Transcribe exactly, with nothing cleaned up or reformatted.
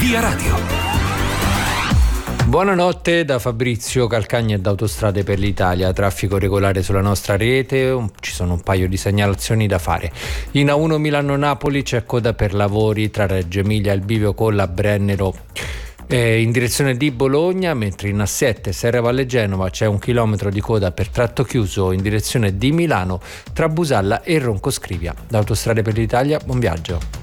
Via Radio. Buonanotte da Fabrizio Calcagna e da Autostrade per l'Italia. Traffico regolare sulla nostra rete, un, ci sono un paio di segnalazioni da fare. In A uno Milano-Napoli c'è coda per lavori tra Reggio Emilia e il bivio con la Brennero eh, in direzione di Bologna, mentre in A sette Serravalle Genova c'è un chilometro di coda per tratto chiuso in direzione di Milano tra Busalla e Roncoscrivia. Da Autostrade per l'Italia, buon viaggio.